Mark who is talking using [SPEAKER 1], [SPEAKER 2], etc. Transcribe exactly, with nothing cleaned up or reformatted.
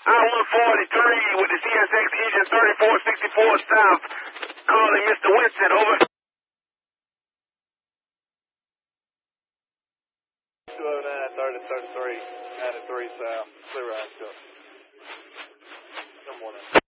[SPEAKER 1] I one forty-three with the C S X engine thirty-four sixty-four South. Calling Mister Winston, over.
[SPEAKER 2] two oh nine, thirty, thirty-three, ninety-three South. Clear right, go. Good morning.